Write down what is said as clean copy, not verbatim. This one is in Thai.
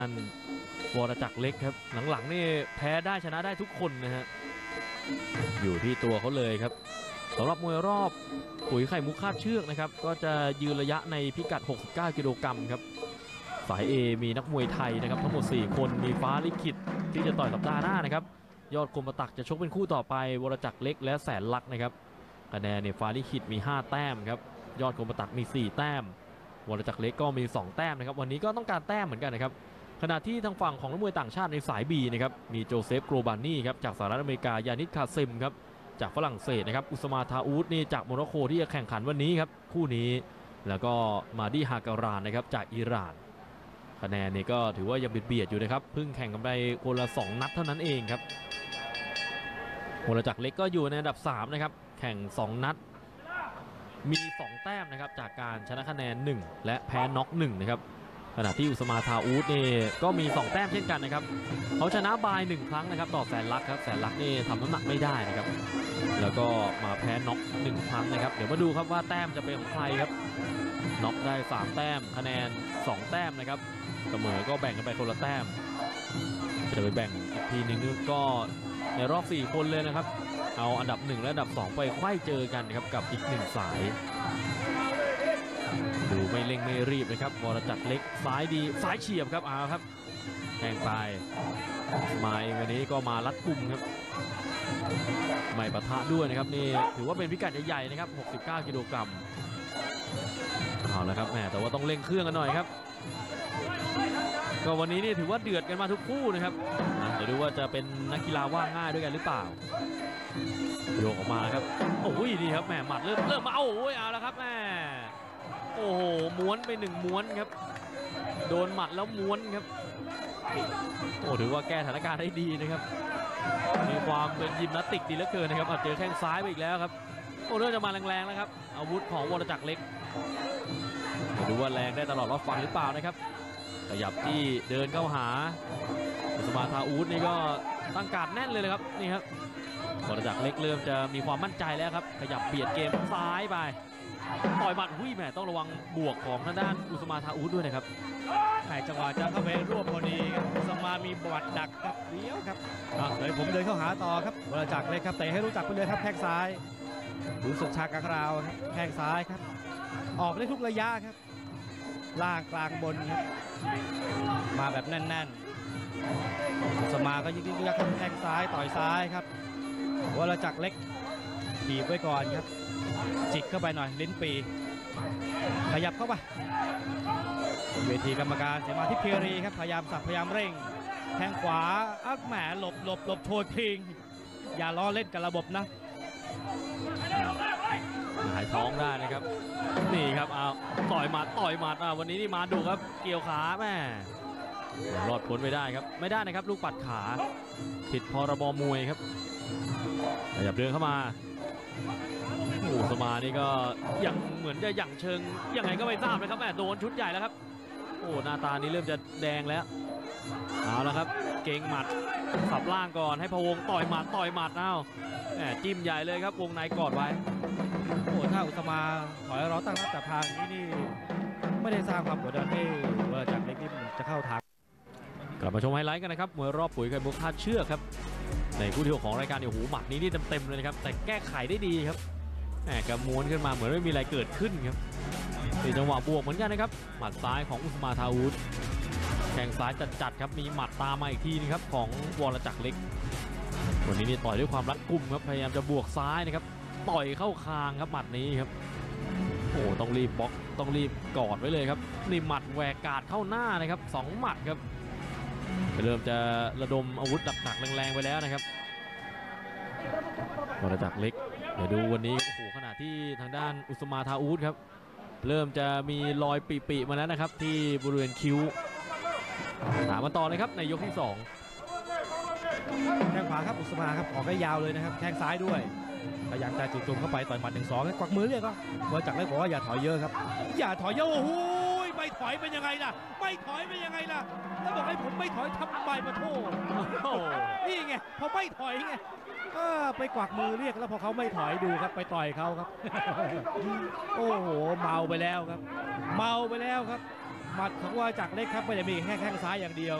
อันวรจักรเล็กครับหลังๆนี่แพ้ได้ชนะได้ทุกคนนะฮะอยู่ที่ตัวเขาเลยครับสำหรับมวยรอบปุ๋ยไข่มุกคาดเชือกนะครับก็จะยืนระยะในพิกัด69กิโลกรัมครับสาย A มีนักมวยไทยนะครับทั้งหมด4คนมีฟ้าลิขิตที่จะต่อยสัปดาห์หน้านะครับยอดคมประตักจะชกเป็นคู่ต่อไปวรจักรเล็กและแสนลักษณ์นะครับคะแนนเนี่ยฟ้าลิขิตมี5แต้มครับยอดคมประตักมี4แต้มวรจักรเล็กก็มี2แต้มนะครับวันนี้ก็ต้องการแต้มเหมือนกันนะครับขณะที่ทางฝั่งของนักมวยต่างชาติในสาย B นะครับมีโจเซฟโกรบานี่ครับจากสหรัฐอเมริกายานิดคาซิมครับจากฝรั่งเศสนะครับอุสมาทาอูดนี่จากโมร็อกโกที่จะแข่งขันวันนี้ครับคู่นี้แล้วก็มาดีฮาการานนะครับจากอิหร่านคะแนนนี่ก็ถือว่ายังเบียดอยู่นะครับเพิ่งแข่งกันไปคนละ2นัดเท่านั้นเองครับวรจักรเล็กก็อยู่ในอันดับ3นะครับแข่ง2นัดมี2แต้มนะครับจากการชนะคะแนน1และแพ้น็อก1นะครับขณะที่อุสมาทาอูดนี่ก็มี2แต้มเช่นกันนะครับเขาชนะบาย1ครั้งนะครับต่อแสนลักษณ์ครับแสนลักษณ์นี่ทำน้ำหนักไม่ได้นะครับแล้วก็มาแพ้น็อก1ครั้งนะครับเดี๋ยวมาดูครับว่าแต้มจะเป็นของใครครับน็อกได้3แต้มคะแนน2แต้มนะครับเสมอก็แบ่งกันไปคนละแต้มจะไปแบ่งอีกทีนึงก็ในรอบ4คนเลยนะครับเอาอันดับ1และอันดับ2ไปไขว้เจอกันนะครับกับอีก1สายดูไม่เร่งไม่รีบนะครับวรจักรเล็กซ้ายดีซ้ายเฉียบครับเอาครับแทงไปมาเองวันนี้ก็มารัดกุมครับไม่ปะทะด้วยนะครับนี่ถือว่าเป็นพิกัดใหญ่ๆนะครับ69กิโลกรัมเอาละครับแหมแต่ว่าต้องเร่งเครื่องกันหน่อยครับก็วันนี้นี่ถือว่าเดือดกันมาทุกคู่นะครับเดี๋ยวดูว่าจะเป็นนักกีฬาว่าง่ายด้วยกันหรือเปล่าโยกออกมาครับโอ้ยดีครับแหมหมัดเริ่มมาโอ้ยเอาละครับแหมโอ้โหม้วนไป1ม้วนครับโดนหมัดแล้วม้วนครับโอ้ถือว่าแก้สถานการณ์ได้ดีนะครับมีความเป็นยิมนาสติกดีเหลือเกินนะครับเจอแข้งซ้ายไปอีกแล้วครับโอ้เริ่มจะมาแรงๆแล้วครับอาวุธของวรจักรเล็กดูว่าแรงได้ตลอดรอดฟันหรือเปล่านะครับขยับที่เดินเข้าหาอุสมาทาอูดนี่ก็ตั้งการแน่นเลยนะครับนี่ครับวรจักรเล็กเริ่มจะมีความมั่นใจแล้วครับขยับเบียดเกมซ้ายไปต่อยหมัดหุ้ยแม่ต้องระวังบวกของทางด้านอุสมาทาอูดด้วยนะครับจังหวะจะเข้าไปรวบพอดีครับอุสมามีบวัดดักครับเลี้ยวครับเลยผมเดินเข้าหาต่อครับวรจักรเลยครับเตะให้รู้จักไปเลยครับแข้งซ้ายดูสุดฉากกลางราวครับแข้งซ้ายครับออกได้ทุกระยะครับล่างกลางบนครับมาแบบแน่นๆอุสมาก็ยิงยักษ์แข้งซ้ายต่อยซ้ายครับวรจักรเล็กบีบไว้ก่อนครับจิกเข้าไปหน่อยลิ้นปีขยับเข้าไปเวทีกรรมการเสมาธิเพรีครับพยายามสับพยายามเร่งแทงขวาแหมหลบโทษทิ้งอย่าล้อเล่นกับระบบนะหายท้องได้นะครับนี่ครับเอาต่อยหมัดวันนี้นี่มาดูครับเกี่ยวขาแม่รอดพ้นไปได้ครับไม่ได้นะครับลูกปัดขาผิดพรบมวยครับขยับเดินเข้ามาโอ้สมานี่ก็ยังเหมือนจะหยั่งเชิงยังไงก็ไม่ทราบนะครับแม่โดนชุดใหญ่แล้วครับโอ้หน้าตานี้เริ่มจะแดงแล้วเอาละครับเก่งหมัดสับล่างก่อนให้พะวงต่อยหมัดเอาแหมจิ้มใหญ่เลยครับวงในกอดไว้โอ้ถ้าอุสมาถอยเราตั้งรับจับทางนี่ไม่ได้สร้างความกดดันให้วรจักรเล็กนี่จะเข้าทางกลับมาชมไฮไลท์กันนะครับมวยรอบปุ๋ยไข่มุกคาดเชือกครับในคู่ที่6ของรายการเนี่ยโอ้โหหมัดนี้นี่เต็มเลยนะครับแต่แก้ไขได้ดีครับแหมกระม้วนขึ้นมาเหมือนไม่มีอะไรเกิดขึ้นครับในจังหวะบวกเหมือนกันนะครับหมัดซ้ายของอุสมาทาอูดแข้งซ้ายจัดครับมีหมัดตามมาอีกทีนึงครับของวรจักรเล็กวันนี้นี่ต่อยด้วยความรัดกุมครับพยายามจะบวกซ้ายนะครับต่อยเข้าคางครับหมัดนี้ครับโอ้ต้องรีบบล็อกต้องรีบกอดไว้เลยครับนี่หมัดแหวกกาดเข้าหน้านะครับ2หมัดครับเริ่มจะระดมอาวุธหนักๆแรงๆไปแล้วนะครับวรจักรเล็กเดี๋ยวดูวันนี้โอ้โหขณะที่ทางด้านอุสมาทาอูดครับเริ่มจะมีรอยปีๆมาแล้วนะครับที่บริเวณคิ้วถามมาต่อเลยครับในยกที่2 แข้งขวาครับอุสมาครับออกได้ยาวเลยนะครับแข้งซ้ายด้วยพยายามจะจุ่มเข้าไปต่อยหมัด1-2กวักมือเรียกก็วรจักรเล็กบอกว่าอย่าถอยเยอะครับอย่าถอยเยอะโอ้โหไม่ถอยเป็นยังไงล่ะไม่ถอยเป็นยังไงล่ะแล้วบอกให้ผมไม่ถอยทำไมมาโทษนี่ไงพอไม่ถอยไงไปกวักมือเรียกแล้วพอเขาไม่ถอยดูครับไปต่อยเขาครับโอ้โหเมาไปแล้วครับหมัดของวรจักรเล็กครับไม่ได้มีแค่แข้งซ้ายอย่างเดียว